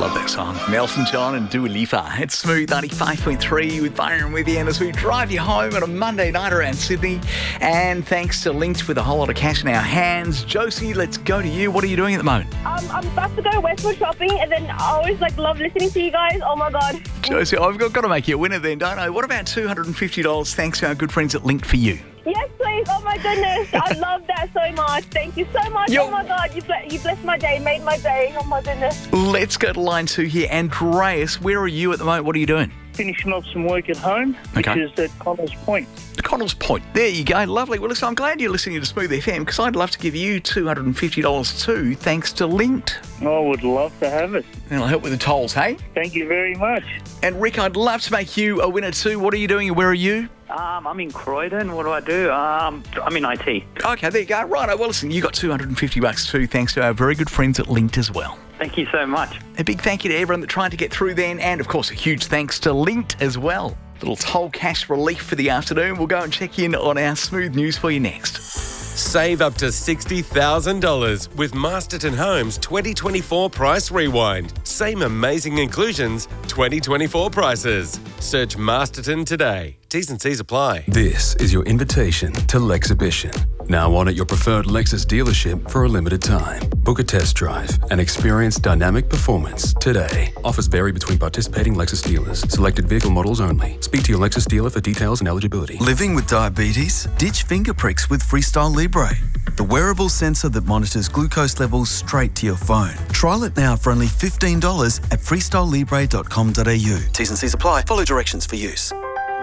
Love that song. Elton John and Dua Lipa. It's Smooth 95.3 with Byron with you, and as we drive you home on a Monday night around Sydney. And thanks to Linked with a whole lot of cash in our hands. Josie, let's go to you. What are you doing at the moment? I'm about to go Westwood shopping, and then I always love listening to you guys. Oh my God. Josie, I've got to make you a winner then, don't I? What about $250 thanks to our good friends at Linked for you? Yes, please. Oh my goodness. I love that so much. Thank you so much. Oh my God. You blessed my day, made my day. Oh my goodness. Let's go to line 2 here. Andreas, where are you at the moment? What are you doing? Finishing off some work at home, which is at Connells Point. Connells Point. There you go. Lovely. Well, listen, I'm glad you're listening to Smooth FM because I'd love to give you $250 too, thanks to Linked. I would love to have it. And I'll help with the tolls, hey? Thank you very much. And Rick, I'd love to make you a winner too. What are you doing and where are you? I'm in Croydon. What do I do? I'm in IT. Okay, there you go. Right. Well, listen, you got $250 too, thanks to our very good friends at Linked as well. Thank you so much. A big thank you to everyone that tried to get through then, and of course a huge thanks to Linked as well. Little toll cash relief for the afternoon. We'll go and check in on our smooth news for you next. Save up to $60,000 with Masterton Homes 2024 Price Rewind. Same amazing inclusions, 2024 prices. Search Masterton today. T's and C's apply. This is your invitation to Lexhibition. Now on at your preferred Lexus dealership for a limited time. Book a test drive and experience dynamic performance today. Offers vary between participating Lexus dealers. Selected vehicle models only. Speak to your Lexus dealer for details and eligibility. Living with diabetes? Ditch finger pricks with Freestyle Libre, the wearable sensor that monitors glucose levels straight to your phone. Trial it now for only $15 at freestylelibre.com.au. T's and C's apply. Follow directions for use.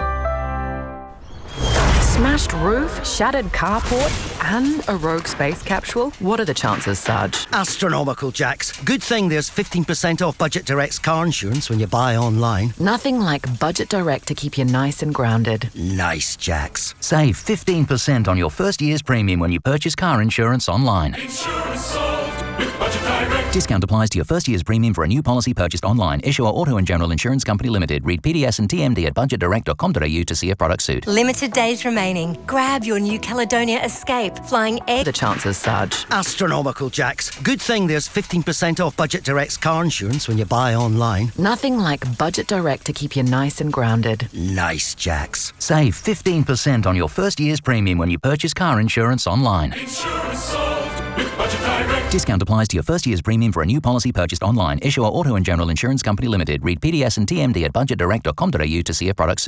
Smashed roof, shattered carport, and a rogue space capsule? What are the chances, Sarge? Astronomical, Jax. Good thing there's 15% off Budget Direct's car insurance when you buy online. Nothing like Budget Direct to keep you nice and grounded. Nice, Jax. Save 15% on your first year's premium when you purchase car insurance online. Insurance solved with Budget Direct. Discount applies to your first year's premium for a new policy purchased online. Issuer Auto and General Insurance Company Limited. Read PDS and TMD at budgetdirect.com.au to see if product suit. Limited days remaining. Grab your New Caledonia Escape. Flying air. The chances, Sarge. Astronomical, Jax. Good thing there's 15% off Budget Direct's car insurance when you buy online. Nothing like Budget Direct to keep you nice and grounded. Nice, Jax. Save 15% on your first year's premium when you purchase car insurance online. Insurance solved with Budget Direct. Discount applies to your first year's premium for a new policy purchased online. Issuer Auto and General Insurance Company Limited. Read PDS and TMD at budgetdirect.com.au to see if product suit.